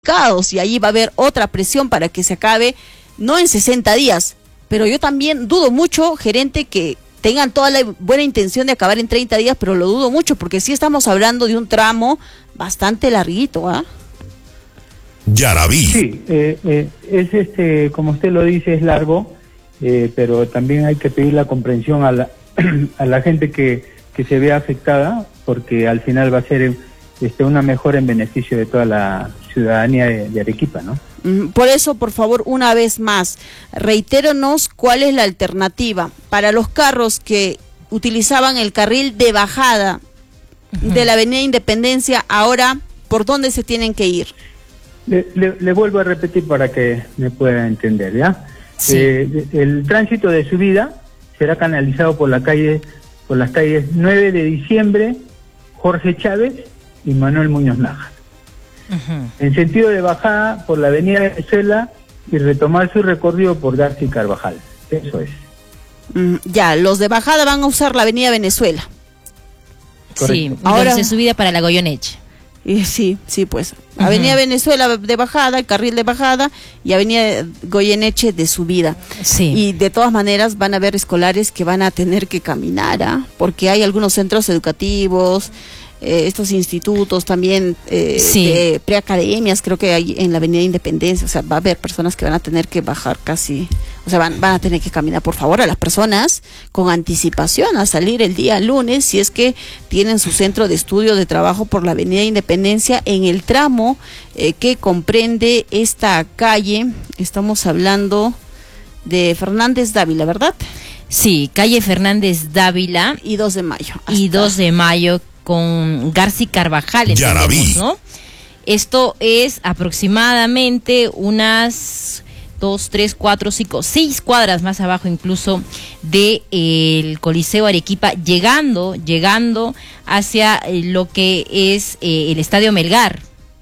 damnificados, y allí va a haber otra presión para que se acabe, no en 60 días, pero yo también dudo mucho, gerente, que tengan toda la buena intención de acabar en 30 días, pero lo dudo mucho, porque sí estamos hablando de un tramo bastante larguito, ¿ah? Yaraví. Sí, es como usted lo dice, es largo, pero también hay que pedir la comprensión a la gente que se vea afectada, porque al final va a ser una mejora en beneficio de toda la ciudadanía de Arequipa, ¿no? Por eso, por favor, una vez más, reitéronos cuál es la alternativa para los carros que utilizaban el carril de bajada de la Avenida Independencia. Ahora, ¿por dónde se tienen que ir? Le vuelvo a repetir para que me pueda entender, ¿ya? Sí. El tránsito de subida será canalizado por las calles 9 de diciembre, Jorge Chávez y Manuel Muñoz Nájar. En sentido de bajada por la Avenida Venezuela y retomar su recorrido por García y Carvajal. Eso es. Ya, los de bajada van a usar la Avenida Venezuela. Correcto. Sí, Ahora, los de subida para la Goyeneche. Sí, pues. Avenida Venezuela de bajada, el carril de bajada, y Avenida Goyeneche de subida. Sí. Y de todas maneras van a haber escolares que van a tener que caminar, porque hay algunos centros educativos, estos institutos también, de preacademias, creo que hay en la Avenida Independencia. O sea, va a haber personas que van a tener que bajar casi, o sea, van a tener que caminar. Por favor, a las personas con anticipación a salir el día lunes, si es que tienen su centro de estudio de trabajo por la Avenida Independencia, en el tramo que comprende esta calle. Estamos hablando de Fernández Dávila, ¿verdad? Sí, calle Fernández Dávila y 2 de mayo. Y 2 de mayo con García Carvajal, entendemos, ¿no? Esto es aproximadamente unas 2, 3, 4, 5, 6 cuadras más abajo incluso de el Coliseo Arequipa, llegando hacia lo que es el Estadio Melgar.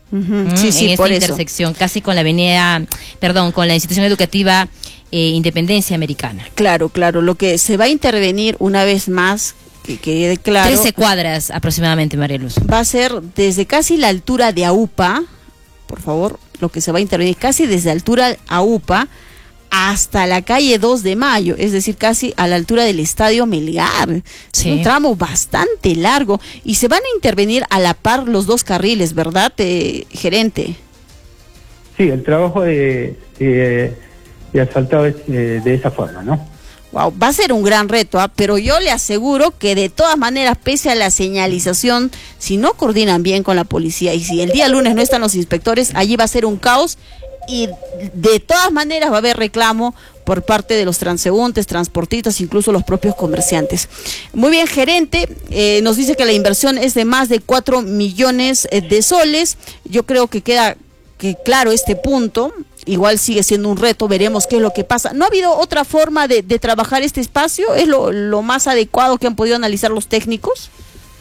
Sí, en esta por intersección, casi con la avenida, con la institución educativa Independencia Americana. Claro, lo que se va a intervenir una vez más, que quede claro, 13 cuadras aproximadamente, María Luz. Va a ser desde casi la altura de AUPA, por favor, lo que se va a intervenir casi desde la altura de AUPA hasta la calle 2 de mayo, es decir, casi a la altura del Estadio Melgar. Sí. Es un tramo bastante largo y se van a intervenir a la par los dos carriles, ¿verdad, gerente? Sí, el trabajo de asfaltado es de esa forma, ¿no? Wow, va a ser un gran reto, pero yo le aseguro que de todas maneras, pese a la señalización, si no coordinan bien con la policía y si el día lunes no están los inspectores, allí va a ser un caos y de todas maneras va a haber reclamo por parte de los transeúntes, transportistas, incluso los propios comerciantes. Muy bien, gerente, nos dice que la inversión es de más de 4 millones de soles. Yo creo que queda claro este punto. Igual sigue siendo un reto, veremos qué es lo que pasa. ¿No ha habido otra forma de trabajar este espacio? ¿Es lo más adecuado que han podido analizar los técnicos?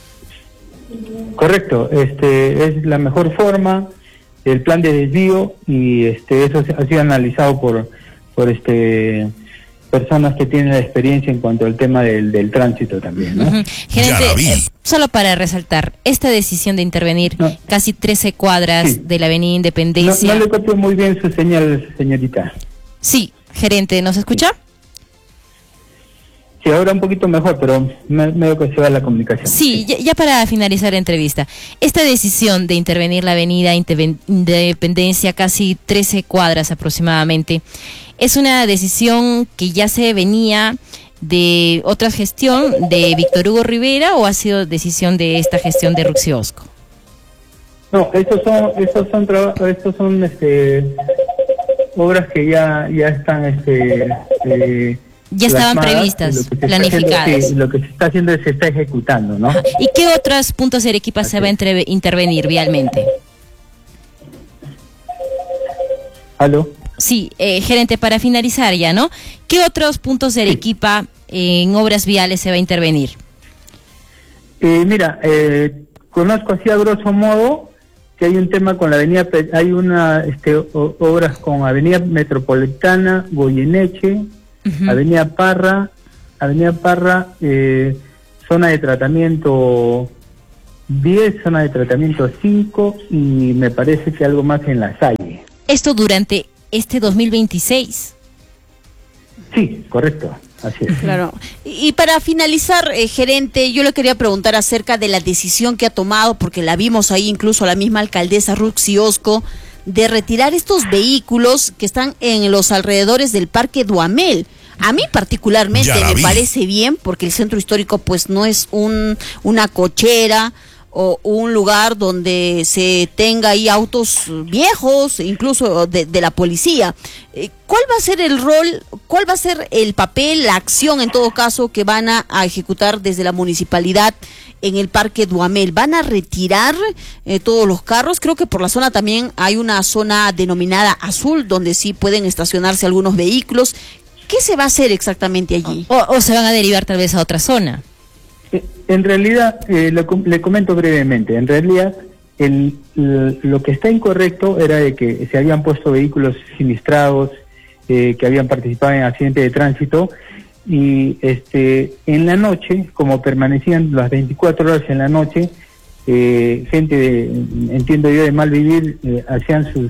Correcto, es la mejor forma, el plan de desvío, y eso ha sido analizado por personas que tienen la experiencia en cuanto al tema del tránsito también, ¿no? Gerente, solo para resaltar, esta decisión de intervenir casi 13 cuadras de la Avenida Independencia. No le copio muy bien su señal, señorita. Sí, gerente, ¿nos escucha? Sí, ahora un poquito mejor, pero medio que se va la comunicación. Sí, ya para finalizar la entrevista, esta decisión de intervenir la Avenida Independencia, casi 13 cuadras aproximadamente, ¿es una decisión que ya se venía de otra gestión de Víctor Hugo Rivera o ha sido decisión de esta gestión de Ruxy Osco? No, estos son obras que ya están ya estaban previstas, planificadas. Sí, lo que se está haciendo es se está ejecutando, ¿no? ¿Y qué otros puntos de Arequipa se va a intervenir vialmente? ¿Aló? Sí, gerente, para finalizar ya, ¿no? ¿Qué otros puntos de Arequipa en obras viales se va a intervenir? Mira, conozco así a grosso modo que hay un tema con la avenida, hay obras con Avenida Metropolitana, Goyeneche, Avenida Parra, zona de tratamiento 10, zona de tratamiento 5 y me parece que algo más en La Salle. Esto durante este 2026. Sí, correcto. Así es. Claro. Y para finalizar, gerente, yo le quería preguntar acerca de la decisión que ha tomado, porque la vimos ahí incluso a la misma alcaldesa Ruxy Osco, de retirar estos vehículos que están en los alrededores del Parque Duhamel. A mí particularmente me parece bien, porque el centro histórico pues no es una cochera o un lugar donde se tenga ahí autos viejos, incluso de la policía. ¿Cuál va a ser el rol, cuál va a ser el papel, la acción en todo caso que van a ejecutar desde la municipalidad en el Parque Duhamel? ¿Van a retirar todos los carros? Creo que por la zona también hay una zona denominada azul, donde sí pueden estacionarse algunos vehículos. ¿Qué se va a hacer exactamente allí? O se van a derivar tal vez a otra zona. En realidad, le comento brevemente, en realidad lo que está incorrecto era de que se habían puesto vehículos sinistrados, que habían participado en accidentes de tránsito, y en la noche, como permanecían las 24 horas en la noche, gente entiendo yo, de mal vivir, hacían sus,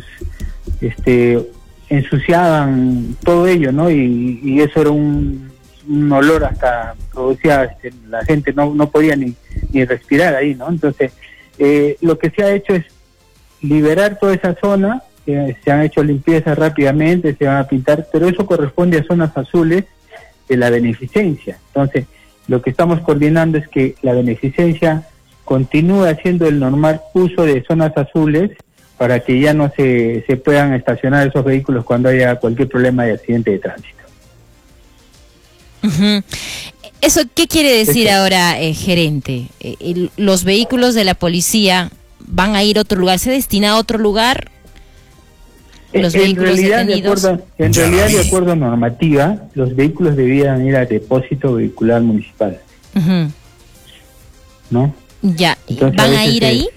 ensuciaban todo ello, ¿no? Y eso era un olor hasta producía, la gente no podía ni respirar ahí, ¿no? Entonces, lo que se ha hecho es liberar toda esa zona, se han hecho limpiezas rápidamente, se van a pintar, pero eso corresponde a zonas azules de la beneficencia. Entonces, lo que estamos coordinando es que la beneficencia continúe haciendo el normal uso de zonas azules para que ya no se puedan estacionar esos vehículos cuando haya cualquier problema de accidente de tránsito. Uh-huh. ¿Eso qué quiere decir ahora, gerente? ¿Los vehículos de la policía van a ir a otro lugar? ¿Se destina a otro lugar? ¿Los vehículos detenidos? En realidad, de acuerdo a normativa, los vehículos debían ir al depósito vehicular municipal. Uh-huh. ¿No? Ya. Entonces, ¿Van a ir ahí?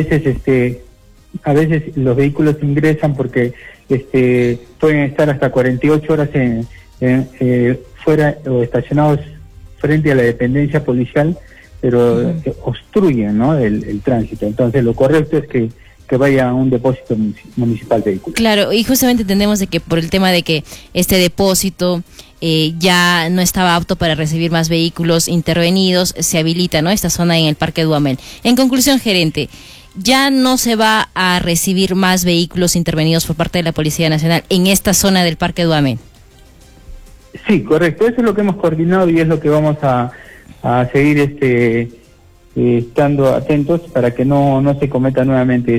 A veces los vehículos ingresan porque pueden estar hasta 48 horas fuera o estacionados frente a la dependencia policial, pero obstruyen, ¿no?, el tránsito. Entonces lo correcto es que vaya a un depósito municipal de vehículos. Claro, y justamente entendemos de que por el tema de que este depósito ya no estaba apto para recibir más vehículos intervenidos, se habilita, ¿no?, esta zona en el Parque Duhamel. En conclusión, gerente, ¿ya no se va a recibir más vehículos intervenidos por parte de la Policía Nacional en esta zona del Parque Duhamel? Sí, correcto. Eso es lo que hemos coordinado y es lo que vamos a seguir estando atentos para que no se cometa nuevamente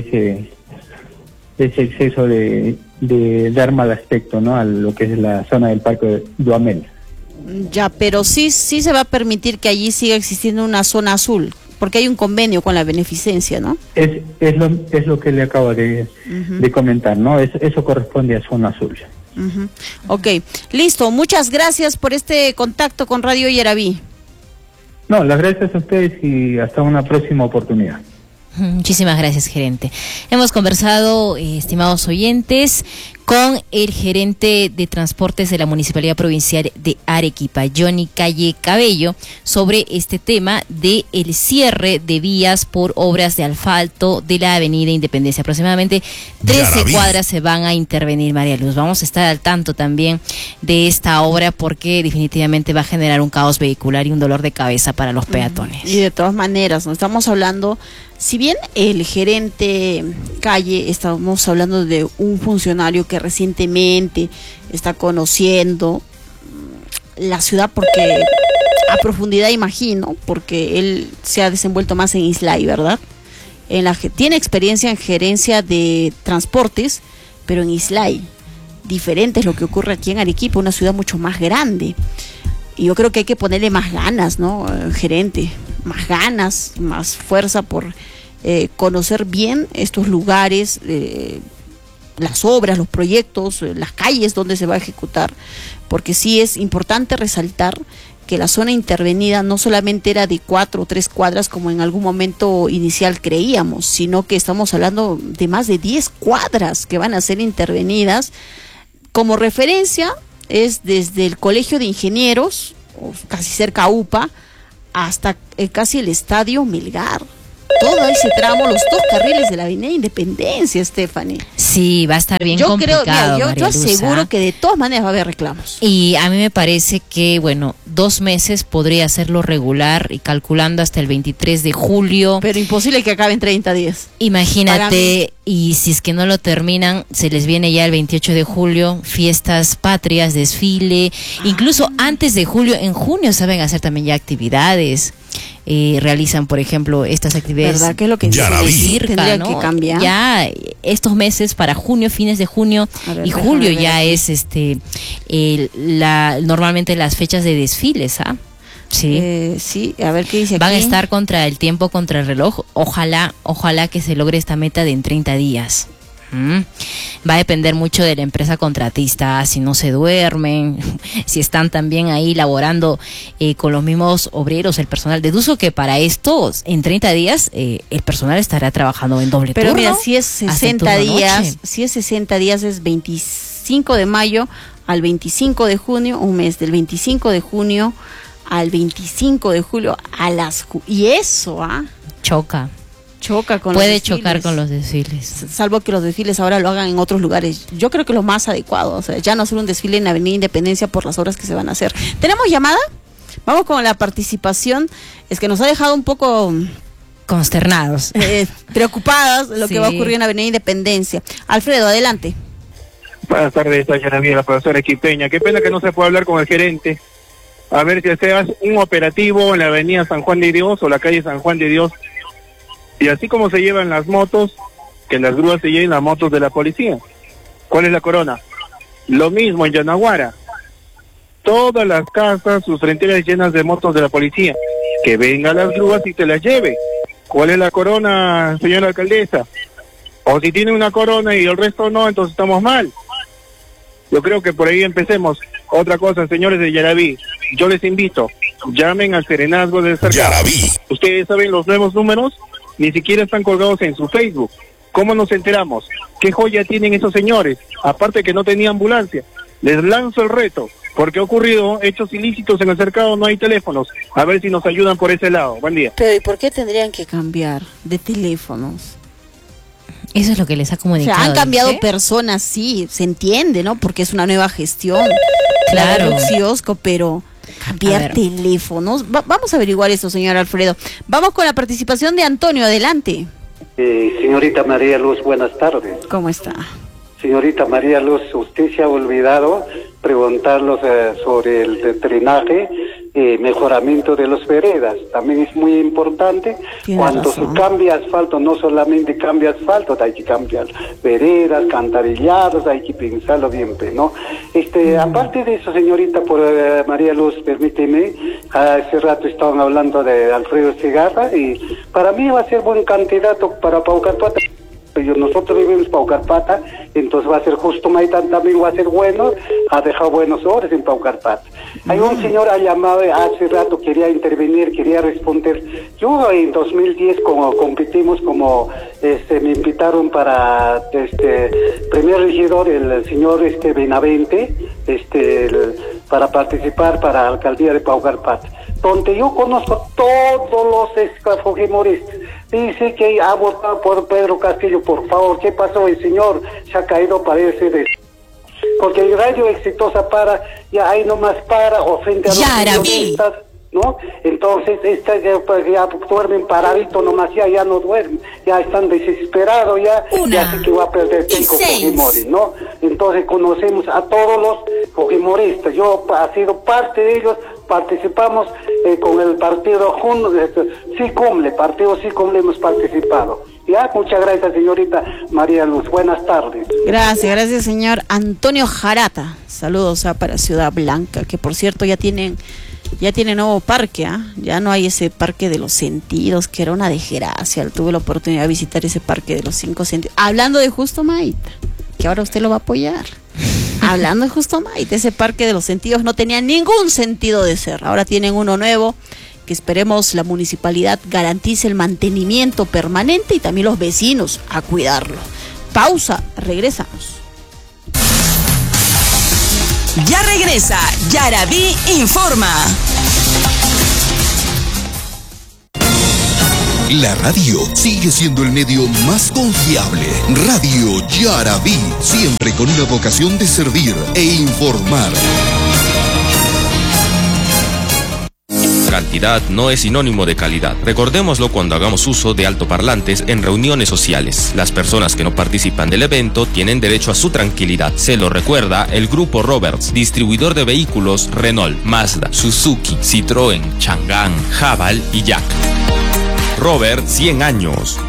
ese exceso de dar mal aspecto, ¿no?, a lo que es la zona del Parque Duhamel. Ya, pero sí se va a permitir que allí siga existiendo una zona azul, porque hay un convenio con la beneficencia, ¿no? Es lo que le acabo de comentar, ¿no? Eso corresponde a zona azul. Uh-huh. Ok, listo. Muchas gracias por este contacto con Radio Yaraví. No, las gracias a ustedes y hasta una próxima oportunidad. Muchísimas gracias, gerente. Hemos conversado, estimados oyentes, con el gerente de transportes de la Municipalidad Provincial de Arequipa, Johnny Calle Cabello, sobre este tema de el cierre de vías por obras de asfalto de la Avenida Independencia. Aproximadamente 13 cuadras se van a intervenir, María Luz. Vamos a estar al tanto también de esta obra porque definitivamente va a generar un caos vehicular y un dolor de cabeza para los peatones. Y de todas maneras, no estamos hablando, si bien el gerente Calle, estamos hablando de un funcionario que recientemente está conociendo la ciudad porque a profundidad, imagino, porque él se ha desenvuelto más en Islay, ¿verdad? Tiene experiencia en gerencia de transportes, pero en Islay. Diferente es lo que ocurre aquí en Arequipa, una ciudad mucho más grande. Y yo creo que hay que ponerle más ganas, ¿no, gerente? Más ganas, más fuerza por conocer bien estos lugares, las obras, los proyectos, las calles donde se va a ejecutar, porque sí es importante resaltar que la zona intervenida no solamente era de 4 o 3 cuadras como en algún momento inicial creíamos, sino que estamos hablando de más de 10 cuadras que van a ser intervenidas. Como referencia es desde el Colegio de Ingenieros, o casi cerca a UPA, hasta casi el Estadio Melgar. todo ese tramo, los 2 carriles de la Avenida Independencia, Stephanie. Sí, va a estar bien complicado. Yo aseguro que de todas maneras va a haber reclamos. Y a mí me parece que, 2 meses podría ser lo regular, y calculando hasta el 23 de julio. Pero imposible que acabe en 30 días. Imagínate, y si es que no lo terminan, se les viene ya el 28 de julio, fiestas patrias, desfile, incluso antes de julio, en junio saben hacer también ya actividades. Realizan, por ejemplo, estas actividades. ¿Verdad? Que es lo que tendría que cambiar. Ya estos meses para junio, fines de junio y julio ya es normalmente las fechas de desfiles, ¿ah? Sí. Sí, a ver qué dice aquí. Van a estar contra el tiempo, contra el reloj. Ojalá que se logre esta meta de en 30 días. Va a depender mucho de la empresa contratista, si no se duermen, si están también ahí laborando con los mismos obreros, el personal. Deduzco que para esto, en 30 días, el personal estará trabajando en doble turno. Pero mira, si es 60 días, es 25 de mayo al 25 de junio, un mes, del 25 de junio al 25 de julio y eso, choca con puede los chocar con los desfiles, salvo que los desfiles ahora lo hagan en otros lugares. Yo creo que lo más adecuado, o sea, ya no hacer un desfile en la Avenida Independencia por las obras que se van a hacer. ¿Tenemos llamada? Vamos con la participación. Es que nos ha dejado un poco consternados, preocupadas de lo que va a ocurrir en la Avenida Independencia. Alfredo, adelante. Buenas tardes, Yanabí, la profesora Equipeña. Qué pena que no se pueda hablar con el gerente. A ver si hace un operativo en la Avenida San Juan de Dios o la calle San Juan de Dios. Y así como se llevan las motos, que las grúas se lleven las motos de la policía. ¿Cuál es la corona? Lo mismo en Yanaguara. Todas las casas, sus fronteras llenas de motos de la policía. Que vengan las grúas y te las lleve. ¿Cuál es la corona, señora alcaldesa? O si tiene una corona y el resto no, entonces estamos mal. Yo creo que por ahí empecemos. Otra cosa, señores de Yaraví, yo les invito, llamen al Serenazgo de cerca. Yaraví. Ustedes saben los nuevos números, ni siquiera están colgados en su Facebook. ¿Cómo nos enteramos? ¿Qué joya tienen esos señores? Aparte que no tenía ambulancia. Les lanzo el reto, porque ha ocurrido hechos ilícitos en el cercado, no hay teléfonos. A ver si nos ayudan por ese lado. Buen día. Pero ¿y por qué tendrían que cambiar de teléfonos? Eso es lo que les ha comunicado. O sea, han cambiado personas, sí, se entiende, ¿no? Porque es una nueva gestión. Claro. Kiosco, pero cambiar teléfonos. Vamos a averiguar eso, señor Alfredo. Vamos con la participación de Antonio, adelante. Señorita María Luz, buenas tardes. ¿Cómo está? Señorita María Luz, usted se ha olvidado preguntarlos sobre el drenaje, mejoramiento de las veredas. También es muy importante. Cuando se cambia asfalto, no solamente cambia asfalto, hay que cambiar veredas, cantarillados, hay que pensarlo bien, ¿no? Aparte de eso, señorita María Luz, permíteme, hace rato estaban hablando de Alfredo Segarra y para mí va a ser buen candidato para Paucarpata. Nosotros vivimos en Paucarpata, entonces va a ser justo Maitán, también va a ser bueno, ha dejado buenos obras en Paucarpata. Hay un señor ha llamado hace rato, quería intervenir, quería responder. Yo en 2010 como competimos como me invitaron para primer regidor, el señor Benavente, para participar para la alcaldía de Paucarpata, donde yo conozco todos los fujimoristas. Dice que ha votado por Pedro Castillo. Por favor, ¿qué pasó? El señor se ha caído, parece, porque el radio exitosa para, ya ahí nomás para, ofende a los periodistas, ¿no? Entonces, ya duermen paradito nomás, ya no duermen, ya están desesperados, ya sé que va a perder tiempo Fujimori, ¿no? Entonces, conocemos a todos los fujimoristas. Yo he sido parte de ellos, participamos con el partido partido SICUMLE hemos participado. Ya, muchas gracias, señorita María Luz. Buenas tardes. Gracias, señor Antonio Jarata. Saludos para Ciudad Blanca, que por cierto ya tienen nuevo parque, ya no hay ese parque de los sentidos, que era una desgracia. Tuve la oportunidad de visitar ese parque de los 5 sentidos. Hablando de Justo Maita, que ahora usted lo va a apoyar. Hablando de Justo Maita, ese parque de los sentidos no tenía ningún sentido de ser. Ahora tienen uno nuevo, que esperemos la municipalidad garantice el mantenimiento permanente y también los vecinos a cuidarlo. Pausa, regresamos. Ya regresa Yaraví Informa. La radio sigue siendo el medio más confiable. Radio Yarabí, siempre con una vocación de servir e informar. Cantidad no es sinónimo de calidad. Recordémoslo cuando hagamos uso de altoparlantes en reuniones sociales. Las personas que no participan del evento tienen derecho a su tranquilidad. Se lo recuerda el Grupo Roberts, distribuidor de vehículos Renault, Mazda, Suzuki, Citroën, Chang'an, Haval y Yak. Robert, 100 años.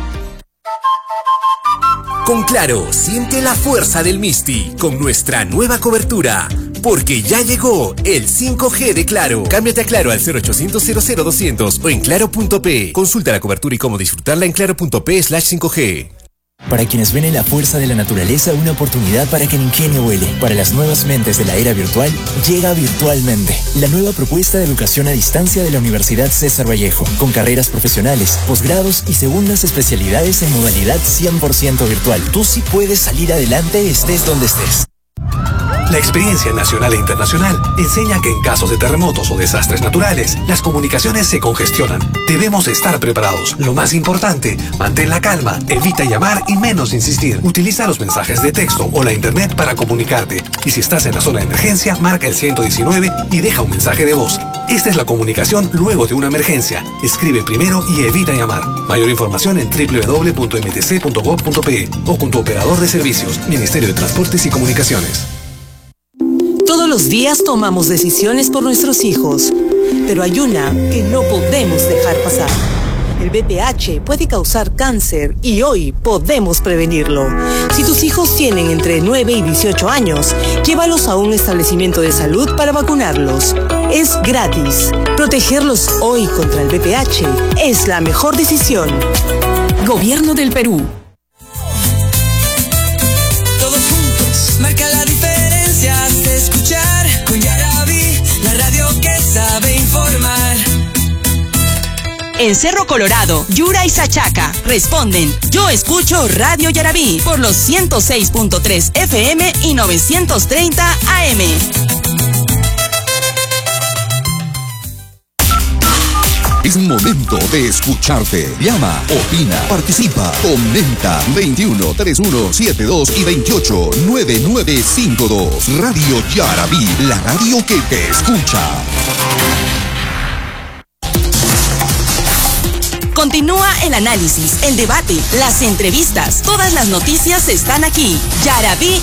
Con Claro, siente la fuerza del Misti con nuestra nueva cobertura. Porque ya llegó el 5G de Claro. Cámbiate a Claro al 0800 00200 o en claro.p. Consulta la cobertura y cómo disfrutarla en claro.p/5G. Para quienes ven en la fuerza de la naturaleza una oportunidad para que el ingenio vuele. Para las nuevas mentes de la era virtual, llega Virtualmente, la nueva propuesta de educación a distancia de la Universidad César Vallejo, con carreras profesionales, posgrados y segundas especialidades en modalidad 100% virtual. Tú sí puedes salir adelante estés donde estés. La experiencia nacional e internacional enseña que en casos de terremotos o desastres naturales, las comunicaciones se congestionan. Debemos estar preparados. Lo más importante, mantén la calma, evita llamar y menos insistir. Utiliza los mensajes de texto o la internet para comunicarte. Y si estás en la zona de emergencia, marca el 119 y deja un mensaje de voz. Esta es la comunicación luego de una emergencia. Escribe primero y evita llamar. Mayor información en www.mtc.gov.pe o con tu operador de servicios, Ministerio de Transportes y Comunicaciones. Todos los días tomamos decisiones por nuestros hijos, pero hay una que no podemos dejar pasar. El VPH puede causar cáncer y hoy podemos prevenirlo. Si tus hijos tienen entre 9 y 18 años, llévalos a un establecimiento de salud para vacunarlos. Es gratis. Protegerlos hoy contra el VPH es la mejor decisión. Gobierno del Perú. Todos juntos, marca la diferencia de escuchar con Yarabí, la radio que sabe informar. En Cerro Colorado, Yura y Sachaca responden: yo escucho Radio Yarabí por los 106.3 FM y 930 AM. Es momento de escucharte. Llama, opina, participa, comenta. 21 31 72 y 28 9952. Radio Yarabí, la radio que te escucha. Continúa el análisis, el debate, las entrevistas. Todas las noticias están aquí. Yarabí